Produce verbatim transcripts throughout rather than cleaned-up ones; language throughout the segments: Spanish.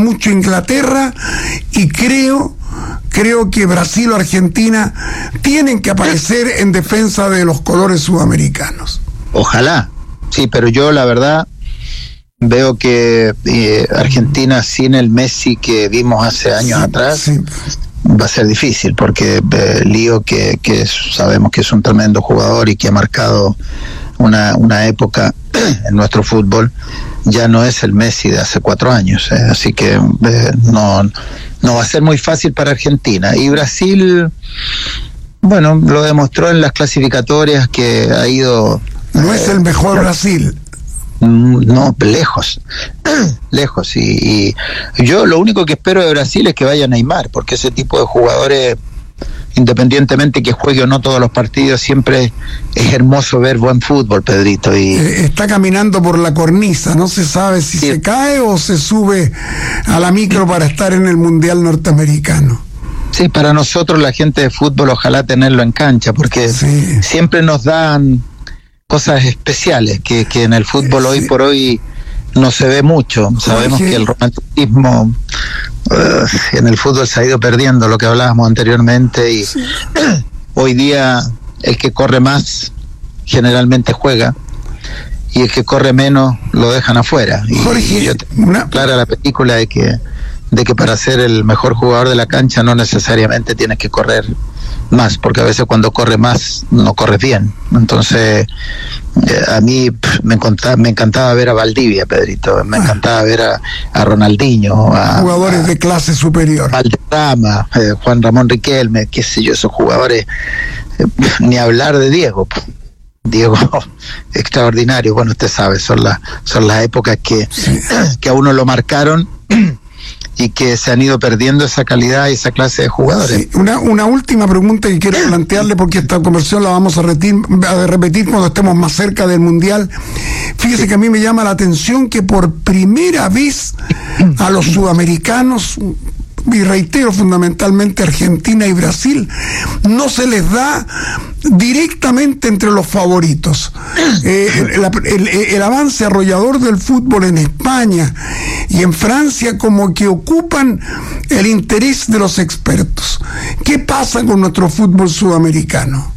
mucho Inglaterra y creo creo que Brasil o Argentina tienen que aparecer en defensa de los colores sudamericanos. Ojalá, sí, pero yo la verdad veo que eh, Argentina sin el Messi que vimos hace años sí, atrás sí. va a ser difícil, porque eh, Lío, que, que sabemos que es un tremendo jugador y que ha marcado una, una época en nuestro fútbol, ya no es el Messi de hace cuatro años, eh, así que eh, no, no va a ser muy fácil para Argentina. Y Brasil, bueno, lo demostró en las clasificatorias que ha ido... No eh, es el mejor no, Brasil. No, lejos, lejos. Y, y yo lo único que espero de Brasil es que vaya Neymar, porque ese tipo de jugadores, independientemente que juegue o no todos los partidos, siempre es hermoso ver buen fútbol, Pedrito. Y eh, está caminando por la cornisa, no se sabe si sí. se cae o se sube a la micro para estar en el Mundial Norteamericano. Sí, para nosotros la gente de fútbol ojalá tenerlo en cancha, porque sí. siempre nos dan cosas especiales que, que en el fútbol sí. hoy por hoy no se ve mucho. Sabemos Jorge. que el romanticismo uh, en el fútbol se ha ido perdiendo, lo que hablábamos anteriormente, y sí. hoy día el que corre más generalmente juega y el que corre menos lo dejan afuera. Y, Jorge, y yo tengo una... clara la película de que de que para ser el mejor jugador de la cancha no necesariamente tienes que correr más, porque a veces cuando corres más no corres bien. Entonces eh, a mí pff, me, encantaba, me encantaba ver a Valdivia, Pedrito, me ah. encantaba ver a, a Ronaldinho, a, jugadores a, de clase superior, Valderrama, eh, Juan Ramón Riquelme, qué sé yo, esos jugadores, eh, ni hablar de Diego. Diego, extraordinario. Bueno, usted sabe, son las son las épocas que, sí. que a uno lo marcaron y que se han ido perdiendo esa calidad y esa clase de jugadores. Sí, una, una última pregunta que quiero plantearle, porque esta conversación la vamos a, retir, a repetir cuando estemos más cerca del Mundial. Fíjese sí. que a mí me llama la atención que por primera vez a los sudamericanos, y reitero, fundamentalmente Argentina y Brasil, no se les da directamente entre los favoritos. Eh, el, el, el avance arrollador del fútbol en España y en Francia como que ocupan el interés de los expertos. ¿Qué pasa con nuestro fútbol sudamericano?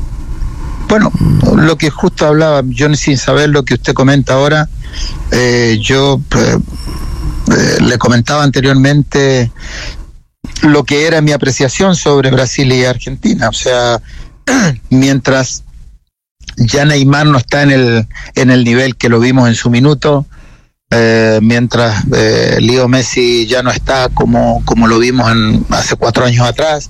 Bueno, lo que justo hablaba, yo sin saber lo que usted comenta ahora, eh, yo... Eh, Eh, le comentaba anteriormente lo que era mi apreciación sobre Brasil y Argentina. O sea, mientras ya Neymar no está en el en el nivel que lo vimos en su minuto, eh, mientras eh, Leo Messi ya no está como, como lo vimos en, hace cuatro años atrás,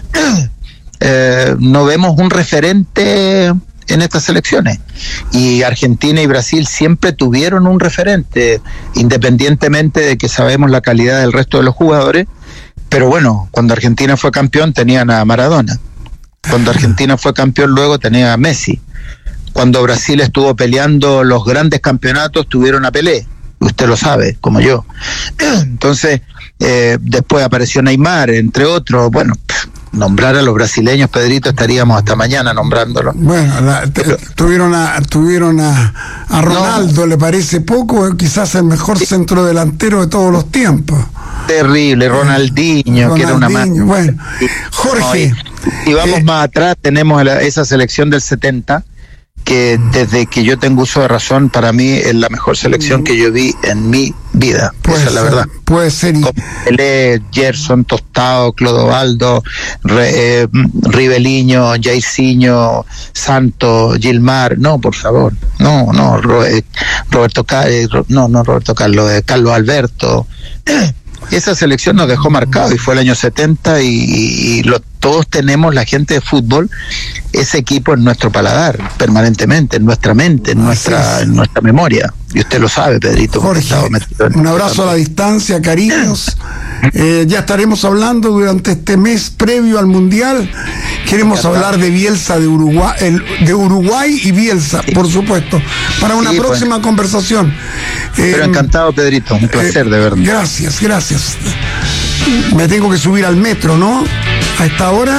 eh, no vemos un referente en estas elecciones, y Argentina y Brasil siempre tuvieron un referente, independientemente de que sabemos la calidad del resto de los jugadores. Pero bueno, cuando Argentina fue campeón tenían a Maradona, cuando Argentina fue campeón luego tenía a Messi, cuando Brasil estuvo peleando los grandes campeonatos tuvieron a Pelé, usted lo sabe como yo. Entonces eh, después apareció Neymar, entre otros. Bueno, nombrar a los brasileños, Pedrito, estaríamos hasta mañana nombrándolos. Bueno, la, te, Pero, tuvieron a tuvieron a, a Ronaldo, no, ¿le parece poco? Quizás el mejor sí. centrodelantero de todos los tiempos. Terrible, Ronaldinho, Ronaldinho que era una mano. Bueno, Jorge. No, y, y vamos eh, más atrás, tenemos la, esa selección del setenta, que desde que yo tengo uso de razón, para mí es la mejor selección que yo vi en mi vida. Esa es la verdad. Puede ser. Con Pelé, Gerson, Tostado, Clodovaldo, Re, eh, Riveliño, Jairzinho, Santos, Gilmar. No, por favor. No, no, Roberto Carlos, no, no Roberto Carlos, eh, Carlos Alberto. Esa selección nos dejó marcado y fue el año setenta, y, y lo, todos tenemos, la gente de fútbol, ese equipo en nuestro paladar, permanentemente, en nuestra mente, en nuestra, en nuestra memoria. Y usted lo sabe, Pedrito. Jorge, un abrazo a la distancia, cariños. Eh, ya estaremos hablando durante este mes previo al Mundial. Queremos hablar de Bielsa, de Uruguay, el, de Uruguay y Bielsa, sí. por supuesto, para una sí, próxima pues. conversación. Pero eh, encantado, Pedrito, un placer, eh, de verdad. Gracias, gracias. Me tengo que subir al metro, ¿no? A esta hora.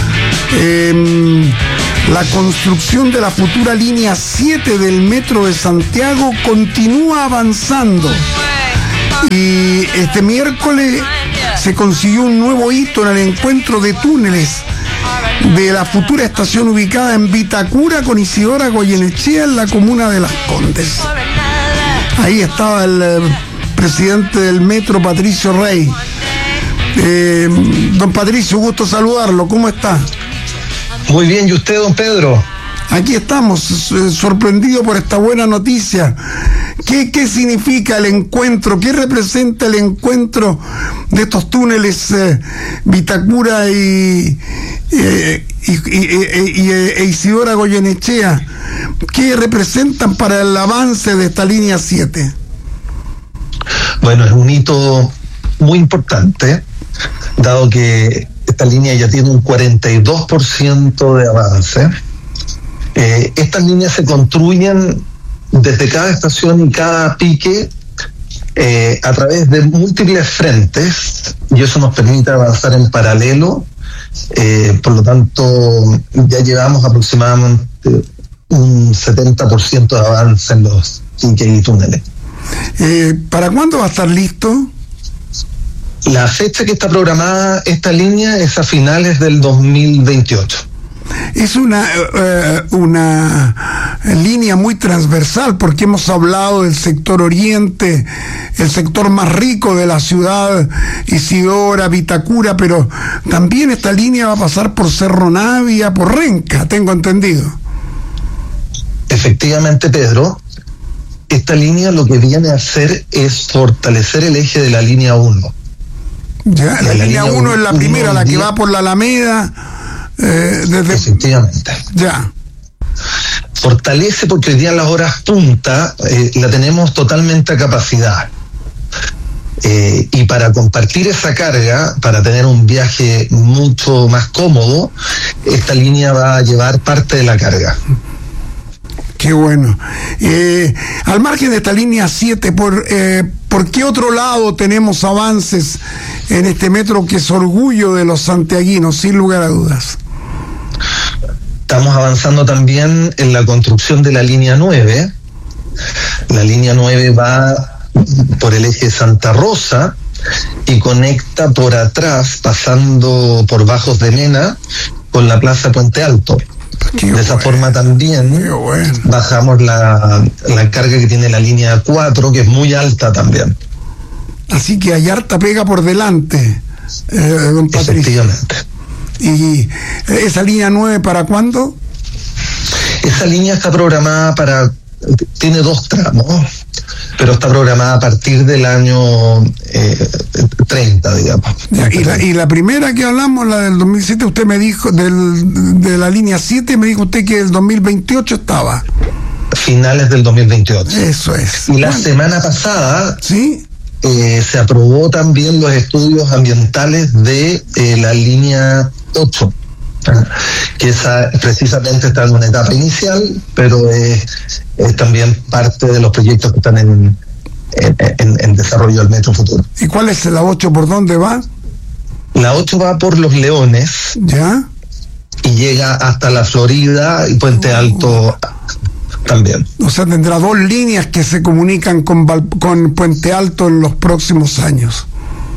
Eh, la construcción de la futura línea siete del metro de Santiago continúa avanzando. Y este miércoles se consiguió un nuevo hito en el encuentro de túneles de la futura estación ubicada en Vitacura con Isidora Goyenechea en la comuna de Las Condes. Ahí estaba el eh, presidente del Metro, Patricio Rey. Eh, don Patricio, gusto saludarlo. ¿Cómo está? Muy bien, ¿y usted, don Pedro? Aquí estamos, sorprendido por esta buena noticia. ¿Qué, qué significa el encuentro? ¿Qué representa el encuentro de estos túneles eh, Vitacura y, eh, y, y, y, y e Isidora Goyenechea? ¿Qué representan para el avance de esta línea siete? Bueno, es un hito muy importante, dado que esta línea ya tiene un cuarenta y dos por ciento de avance. Eh, estas líneas se construyen desde cada estación y cada pique eh, a través de múltiples frentes, y eso nos permite avanzar en paralelo. Eh, por lo tanto, ya llevamos aproximadamente un setenta por ciento de avance en los piques y túneles. Eh, ¿Para cuándo va a estar listo? La fecha que está programada esta línea es a finales del dos mil veintiocho. Es una, uh, una línea muy transversal, porque hemos hablado del sector oriente, el sector más rico de la ciudad, Isidora, Vitacura, pero también esta línea va a pasar por Cerro Navia, por Renca, tengo entendido. Efectivamente, Pedro, esta línea lo que viene a hacer es fortalecer el eje de la línea uno. Ya, la, la línea uno es la primera, la que va por la Alameda. Eh, desde... Efectivamente. Ya. Fortalece porque hoy día en las horas punta eh, la tenemos totalmente a capacidad. Eh, y para compartir esa carga, para tener un viaje mucho más cómodo, esta línea va a llevar parte de la carga. Qué bueno. Eh, al margen de esta línea siete, ¿por, eh, ¿por qué otro lado tenemos avances en este metro que es orgullo de los santiaguinos, sin lugar a dudas? Estamos avanzando también en la construcción de la línea nueve. La línea nueve va por el eje Santa Rosa y conecta por atrás, pasando por Bajos de Mena, con la Plaza Puente Alto. Qué de esa bueno, forma también bueno. bajamos la, la carga que tiene la línea cuatro, que es muy alta también. Así que hay harta pega por delante, eh, don Patricio. Efectivamente. ¿Y esa línea nueve para cuándo? Esa línea está programada para... tiene dos tramos, pero está programada a partir del año eh, treinta, digamos. Ya, y, la, y la primera que hablamos, la del dos mil siete, usted me dijo, del, de la línea siete, me dijo usted que el dos mil veintiocho estaba. Finales del dos mil veintiocho. Eso es. Y la bueno. semana pasada... ¿Sí? Eh, se aprobó también los estudios ambientales de eh, la línea ocho, que esa precisamente está en una etapa inicial, pero es, es también parte de los proyectos que están en, en, en, en desarrollo del Metro Futuro. ¿Y cuál es la ocho? ¿Por dónde va? La ocho va por Los Leones. ¿Ya? Y llega hasta La Florida y Puente oh. Alto también. O sea, tendrá dos líneas que se comunican con, con Puente Alto en los próximos años.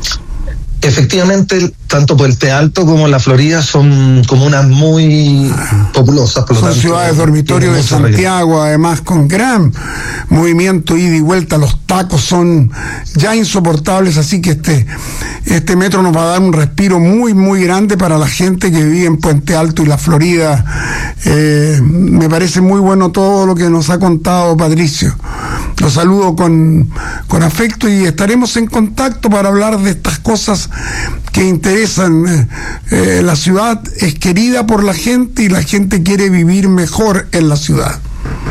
Efectivamente, tanto Puente Alto como La Florida son comunas muy populosas. Por lo son tanto, ciudades dormitorio de Santiago, además con gran movimiento ida y vuelta. Los tacos son ya insoportables, así que este, este metro nos va a dar un respiro muy, muy grande para la gente que vive en Puente Alto y La Florida. Eh, me parece muy bueno todo lo que nos ha contado Patricio. Lo saludo con, con afecto y estaremos en contacto para hablar de estas cosas que interesan. Eh, la ciudad es querida por la gente y la gente quiere vivir mejor en la ciudad.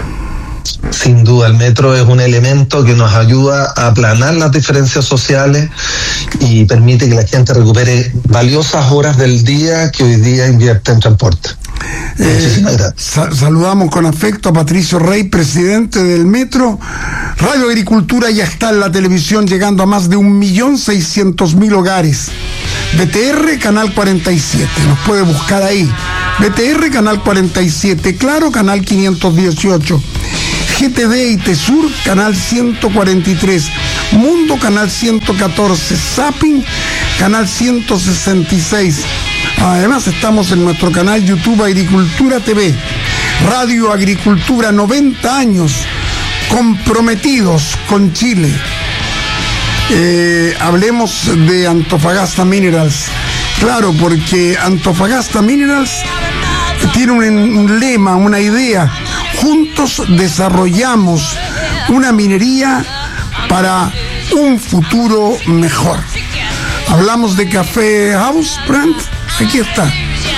Sin duda, el metro es un elemento que nos ayuda a aplanar las diferencias sociales y permite que la gente recupere valiosas horas del día que hoy día invierte en transporte. Eh, sa- saludamos con afecto a Patricio Rey, presidente del Metro. Radio Agricultura ya está en la televisión, llegando a más de un millón seiscientos mil hogares. B T R Canal cuarenta y siete, nos puede buscar ahí. B T R Canal cuarenta y siete, Claro Canal quinientos dieciocho, G T D y Tesur Canal ciento cuarenta y tres, Mundo, canal ciento catorce, Zapping, canal ciento sesenta y seis. Además estamos en nuestro canal YouTube Agricultura T V. Radio Agricultura, noventa años comprometidos con Chile. Eh, hablemos de Antofagasta Minerals. Claro, porque Antofagasta Minerals tiene un, un lema, una idea. Juntos desarrollamos una minería para un futuro mejor. Hablamos de Café House Brand. Aquí está.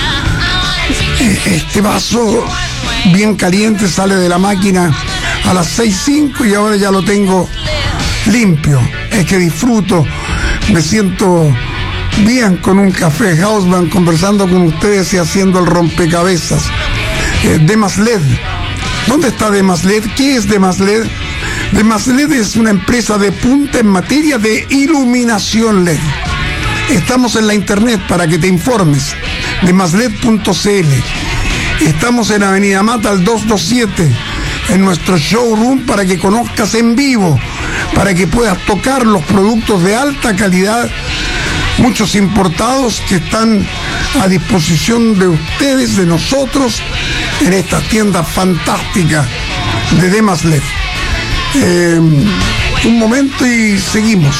Este vaso bien caliente sale de la máquina a las seis cinco y ahora ya lo tengo limpio. Es que disfruto, me siento bien con un café Houseman, conversando con ustedes y haciendo el rompecabezas. Eh, Demasled. ¿Dónde está Demasled? ¿Qué es Demasled? Demasled es una empresa de punta en materia de iluminación L E D. Estamos en la internet para que te informes. Demasled punto c l. Estamos en Avenida Mata al doscientos veintisiete, en nuestro showroom, para que conozcas en vivo, para que puedas tocar los productos de alta calidad, muchos importados que están a disposición de ustedes, de nosotros, en esta tienda fantástica de Demasled. Eh, un momento y seguimos.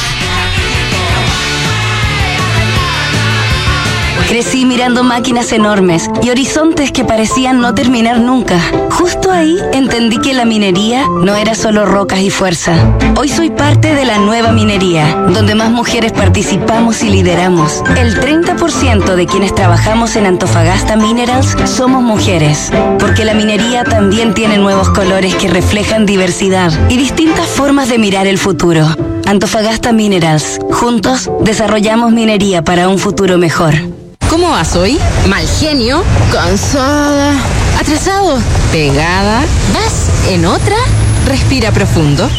Crecí mirando máquinas enormes y horizontes que parecían no terminar nunca. Justo ahí entendí que la minería no era solo rocas y fuerza. Hoy soy parte de la nueva minería, donde más mujeres participamos y lideramos. El treinta por ciento de quienes trabajamos en Antofagasta Minerals somos mujeres, porque la minería también tiene nuevos colores que reflejan diversidad y distintas formas de mirar el futuro. Antofagasta Minerals. Juntos desarrollamos minería para un futuro mejor. ¿Cómo vas hoy? Mal genio, cansada, atrasado, pegada. ¿Vas en otra? Respira profundo.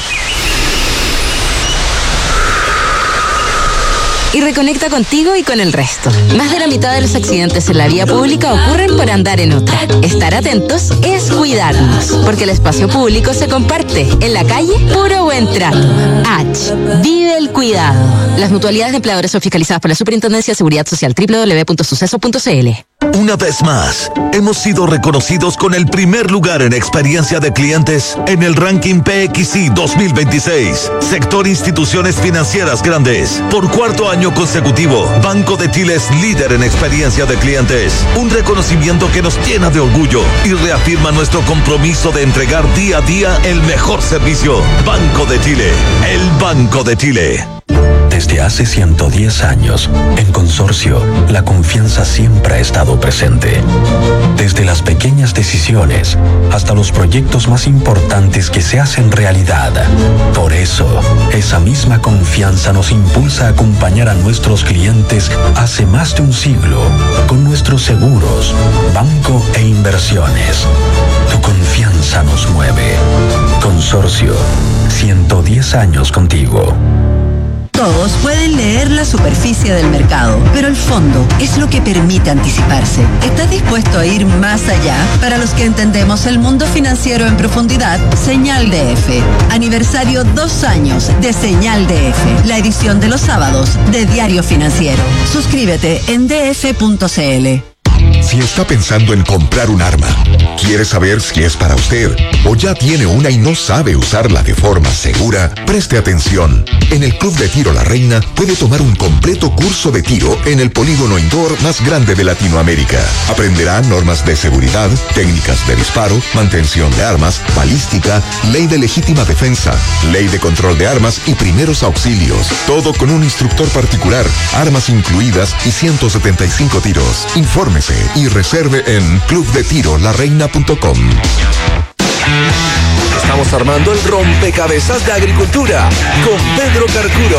Y reconecta contigo y con el resto. Más de la mitad de los accidentes en la vía pública ocurren por andar en otra. Estar atentos es cuidarnos, porque el espacio público se comparte. En la calle, puro buen trato. H. Vive el cuidado. Las mutualidades de empleadores son fiscalizadas por la Superintendencia de Seguridad Social. doble u doble u doble u punto suceso punto c l. Una vez más, hemos sido reconocidos con el primer lugar en experiencia de clientes en el ranking P X I dos mil veintiséis. Sector Instituciones Financieras Grandes. Por cuarto año consecutivo, Banco de Chile es líder en experiencia de clientes. Un reconocimiento que nos llena de orgullo y reafirma nuestro compromiso de entregar día a día el mejor servicio. Banco de Chile, el Banco de Chile. Desde hace ciento diez años, en Consorcio, la confianza siempre ha estado presente. Desde las pequeñas decisiones hasta los proyectos más importantes que se hacen realidad. Por eso, esa misma confianza nos impulsa a acompañar a nuestros clientes hace más de un siglo con nuestros seguros, banco e inversiones. Tu confianza nos mueve. Consorcio, ciento diez años contigo. Todos pueden leer la superficie del mercado, pero el fondo es lo que permite anticiparse. ¿Estás dispuesto a ir más allá? Para los que entendemos el mundo financiero en profundidad, Señal D F. Aniversario dos años de Señal D F, la edición de los sábados de Diario Financiero. Suscríbete en d f punto c l. Si está pensando en comprar un arma, quiere saber si es para usted o ya tiene una y no sabe usarla de forma segura, preste atención. En el Club de Tiro La Reina puede tomar un completo curso de tiro en el polígono indoor más grande de Latinoamérica. Aprenderá normas de seguridad, técnicas de disparo, mantención de armas, balística, ley de legítima defensa, ley de control de armas y primeros auxilios. Todo con un instructor particular, armas incluidas y ciento setenta y cinco tiros. Infórmese y reserve en club de tiro la reina punto com. Estamos armando el rompecabezas de agricultura con Pedro Carcuro.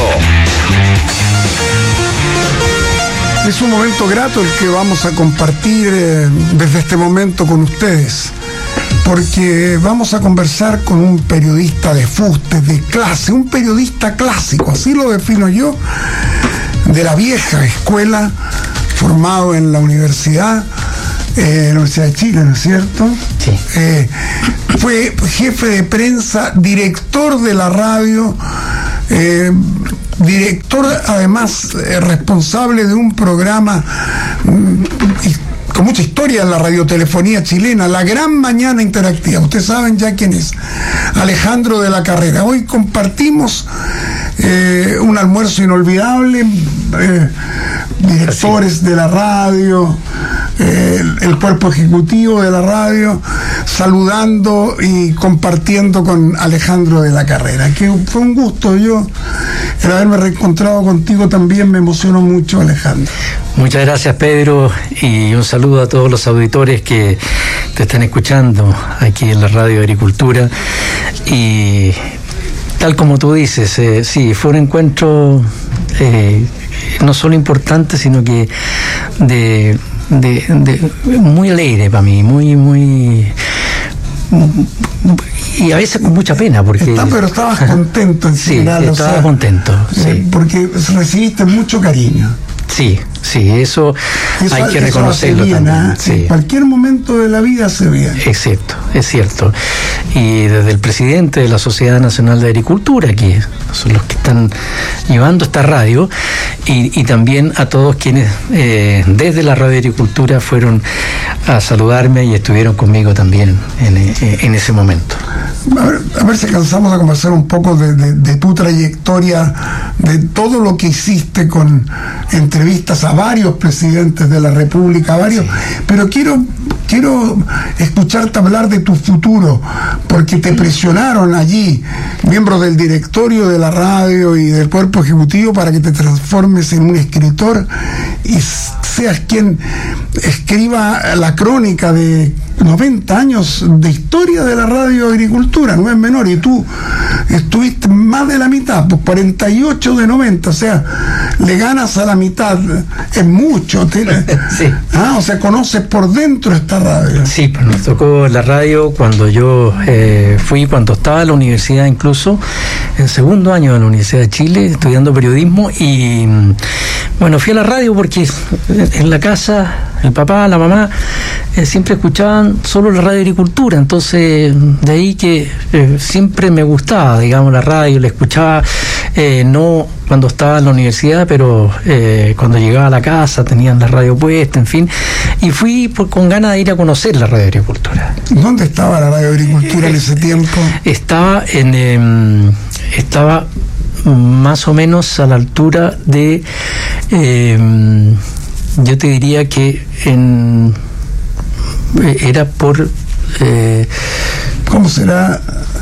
Es un momento grato el que vamos a compartir eh, desde este momento con ustedes, porque vamos a conversar con un periodista de fuste, de clase, un periodista clásico, así lo defino yo, de la vieja escuela, formado en la universidad, eh, la Universidad de Chile, ¿no es cierto? Sí. Eh, fue jefe de prensa, director de la radio, eh, director, además eh, responsable de un programa mm, con mucha historia en la radiotelefonía chilena, La Gran Mañana Interactiva. Ustedes saben ya quién es, Alejandro de la Carrera. Hoy compartimos eh, un almuerzo inolvidable, eh, directores de la radio, eh, el, el cuerpo ejecutivo de la radio, saludando y compartiendo con Alejandro de la Carrera, que fue un gusto. Yo, el haberme reencontrado contigo también me emocionó mucho, Alejandro. Muchas gracias, Pedro, y un saludo a todos los auditores que te están escuchando aquí en la Radio Agricultura. Y tal como tú dices, eh, sí, fue un encuentro eh, no solo importante, sino que de, de, de muy alegre para mí, muy, muy... y a veces con mucha pena, porque... Está, pero estabas contento en sí, general. estaba o sea, contento, sí. Eh, porque recibiste mucho cariño. Sí, sí, eso, eso hay que eso reconocerlo bien, también. ¿eh? Sí. En cualquier momento de la vida se ve. Es cierto, es cierto. Y desde el presidente de la Sociedad Nacional de Agricultura, que son los que están llevando esta radio, y, y también a todos quienes eh, desde la Radio Agricultura fueron a saludarme y estuvieron conmigo también en, en ese momento. A ver, a ver si alcanzamos a conversar un poco de, de, de tu trayectoria, de todo lo que hiciste con entrevistas a varios presidentes de la República, a varios, sí. Pero quiero quiero escucharte hablar de tu futuro, porque te presionaron allí, miembros del directorio de la radio y del cuerpo ejecutivo, para que te transformes en un escritor y seas quien escriba la crónica de noventa años de historia de la radio agricultura, no es menor, y tú estuviste más de la mitad, pues cuarenta y ocho de noventa, o sea, le ganas a la mitad, es mucho. Sí. Ah, o sea, conoces por dentro esta radio. Sí, pues nos tocó la radio cuando yo eh, fui, cuando estaba en la universidad, incluso en segundo año de la Universidad de Chile, estudiando periodismo, y bueno, fui a la radio porque en la casa el papá, la mamá, eh, siempre escuchaban solo la radio agricultura, entonces de ahí que eh, siempre me gustaba, digamos, la radio, la escuchaba, eh, no cuando estaba en la universidad, pero eh, cuando llegaba a la casa tenían la radio puesta, en fin, y fui por, con ganas de ir a conocer la radio agricultura. ¿Dónde estaba la radio agricultura en ese tiempo? Estaba en eh, estaba más o menos a la altura de eh, yo te diría que en era por eh, ¿cómo será?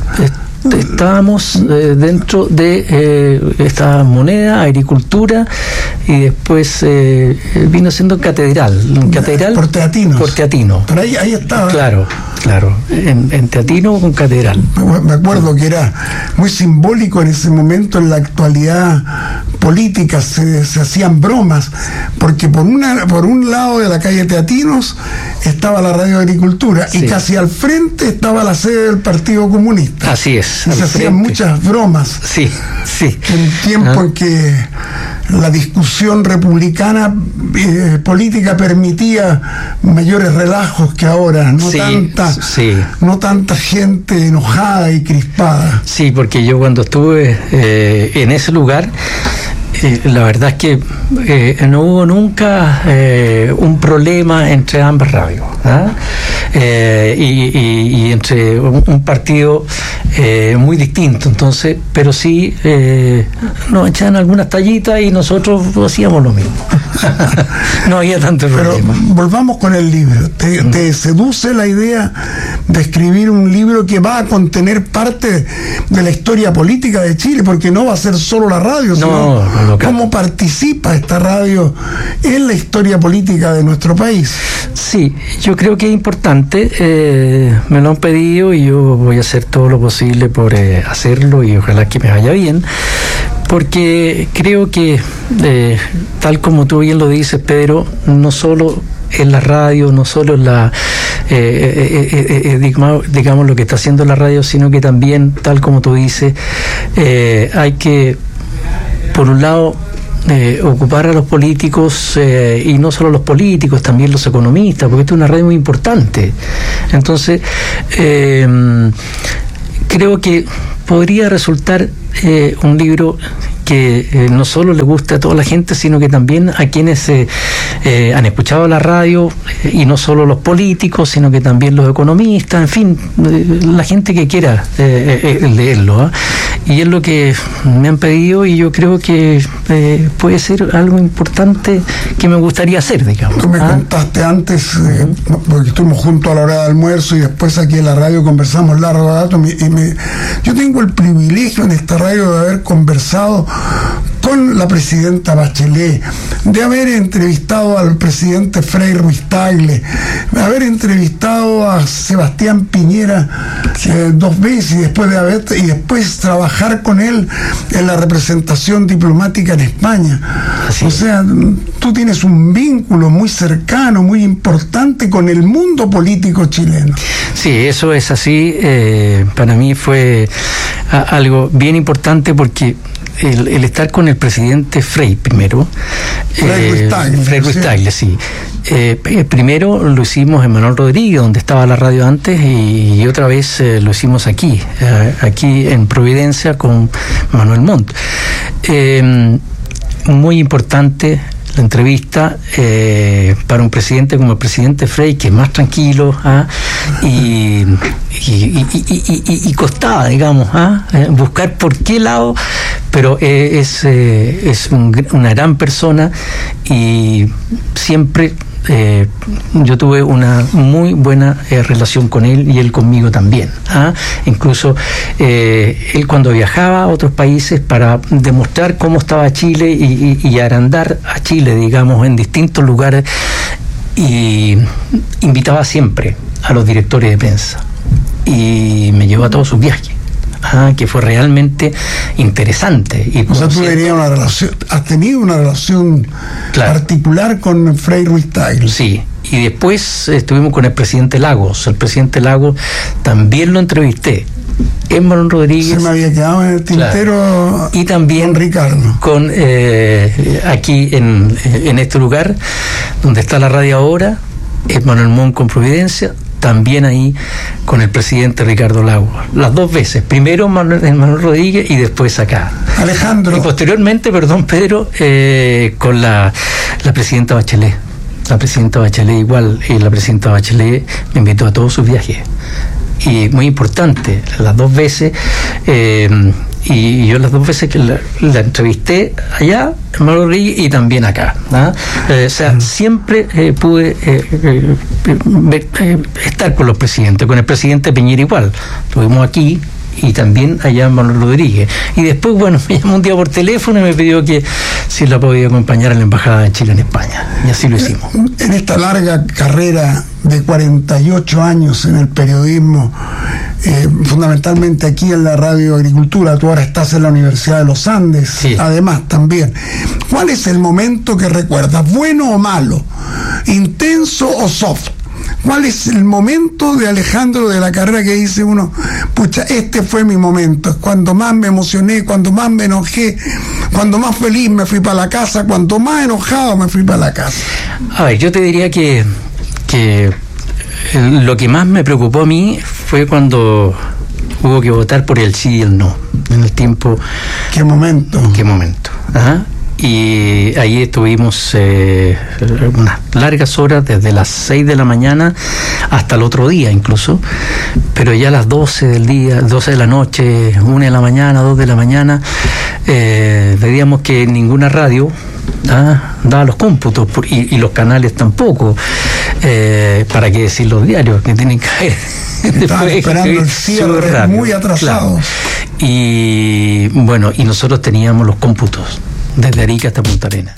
Estábamos eh, dentro de eh, esta moneda, agricultura, y después eh, vino siendo catedral. Catedral por Teatinos. Por Teatino. Pero ahí, ahí estaba. Claro, claro. En, en Teatino con catedral. Me acuerdo que era muy simbólico en ese momento. En la actualidad política se, se hacían bromas, porque por una por un lado de la calle Teatinos estaba la Radio Agricultura, sí, y casi al frente estaba la sede del Partido Comunista. Así es. Y se hacían muchas bromas. Sí, sí. En un tiempo ah. en que la discusión republicana eh, política permitía mayores relajos que ahora, no, sí, tanta, sí. no tanta gente enojada y crispada. Sí, porque yo cuando estuve eh, en ese lugar, eh, la verdad es que eh, no hubo nunca eh, un problema entre ambas radios, ¿ah? eh, y, y, y entre un, un partido eh, muy distinto, entonces, pero sí eh, nos echaban algunas tallitas y nosotros hacíamos lo mismo. No había tanto problema. Pero volvamos con el libro. ¿Te, mm. te seduce la idea de escribir un libro que va a contener parte de la historia política de Chile? Porque no va a ser solo la radio, sino no, no, no, cómo participa esta radio en la historia política de nuestro país. Sí, yo creo que es importante. Eh, me lo han pedido y yo voy a hacer todo lo posible por eh, hacerlo, y ojalá que me vaya bien, porque creo que eh, tal como tú bien lo dices, Pedro, no solo en la radio, no solo en la eh, eh, eh, eh, digamos, digamos lo que está haciendo la radio, sino que también, tal como tú dices, eh, hay que, por un lado, Eh, ocupar a los políticos, eh, y no solo los políticos, también los economistas, porque esto es una radio muy importante. Entonces, eh, creo que podría resultar eh, un libro que eh, no solo le gusta a toda la gente, sino que también a quienes eh, eh, han escuchado la radio, eh, y no solo los políticos, sino que también los economistas, en fin, eh, la gente que quiera eh, eh, leerlo. ¿eh? Y es lo que me han pedido, y yo creo que eh, puede ser algo importante que me gustaría hacer, digamos. Tú me ¿ah? contaste antes, eh, porque estuvimos juntos a la hora de almuerzo y después aquí en la radio conversamos largo rato, y me, yo tengo el privilegio en esta radio de haber conversado con la presidenta Bachelet, de haber entrevistado al presidente Frei Ruiz Tagle, de haber entrevistado a Sebastián Piñera eh, dos veces, y después de haber y después trabajar con él en la representación diplomática en España. Así. O sea, tú tienes un vínculo muy cercano, muy importante con el mundo político chileno. Sí, eso es así. Eh, para mí fue a, algo bien importante, porque El, el estar con el presidente Frei primero, Frei Ruiz Tagle, eh, Frei Ruiz Tagle, sí. Eh, primero lo hicimos en Manuel Rodríguez, donde estaba la radio antes, y, y otra vez eh, lo hicimos aquí, eh, aquí en Providencia con Manuel Montt. Eh, muy importante la entrevista eh, para un presidente como el presidente Frei, que es más tranquilo, ¿ah? y, y, y, y, y, y costaba, digamos, ¿ah? eh, buscar por qué lado, pero eh, es, eh, es un, una gran persona, y siempre Eh, yo tuve una muy buena eh, relación con él, y él conmigo también. ¿ah? Incluso eh, él, cuando viajaba a otros países para demostrar cómo estaba Chile y, y, y agrandar a Chile, digamos, en distintos lugares, y invitaba siempre a los directores de prensa, y me llevó a todos sus viajes. Ah, que fue realmente interesante. Y o sea, tú tenías una relación, has tenido una relación claro. particular con Frei Ruiz Tagle. Sí, y después estuvimos con el presidente Lagos. El presidente Lagos también lo entrevisté en Manuel Rodríguez. Se me había quedado en el tintero. Claro. Y también con Ricardo. Con, eh, aquí en, en este lugar donde está la radio ahora, es Manuel Montt con Providencia. También ahí con el presidente Ricardo Lagos, las dos veces, primero Manuel, Manuel Rodríguez y después acá. Alejandro. Y posteriormente, perdón Pedro, eh, con la, la presidenta Bachelet. La presidenta Bachelet igual, y la presidenta Bachelet me invitó a todos sus viajes. Y muy importante, las dos veces, eh, y yo las dos veces que la, la entrevisté allá en Manuel Rodríguez y también acá. ¿ah? Eh, o sea, siempre eh, pude eh, eh, eh, eh, estar con los presidentes, con el presidente Piñera igual, estuvimos aquí y también allá en Manuel Rodríguez. Y después, bueno, me llamó un día por teléfono y me pidió que si la podía acompañar a la Embajada de Chile en España. Y así lo hicimos. En esta larga carrera de cuarenta y ocho años en el periodismo, eh, fundamentalmente aquí en la Radio Agricultura, tú ahora estás en la Universidad de los Andes, sí. Además también. ¿Cuál es el momento que recuerdas, bueno o malo, intenso o soft? ¿Cuál es el momento de Alejandro de la carrera que dice uno, pucha, este fue mi momento, cuando más me emocioné, cuando más me enojé, cuando más feliz me fui para la casa, cuando más enojado me fui para la casa? A ver, yo te diría que, que lo que más me preocupó a mí fue cuando hubo que votar por el sí y el no, en el tiempo. ¿Qué momento? ¿Qué momento? Ajá. Y ahí estuvimos eh, unas largas horas, desde las seis de la mañana hasta el otro día incluso, pero ya a las doce del día, doce de la noche, una de la mañana, dos de la mañana, eh, veíamos que ninguna radio ah, daba los cómputos, y, y los canales tampoco, eh, para qué decir los diarios, que tienen que caer. Estaban esperando el cierre, muy atrasados. Claro. Y bueno, y nosotros teníamos los cómputos desde Arica hasta Punta Arenas.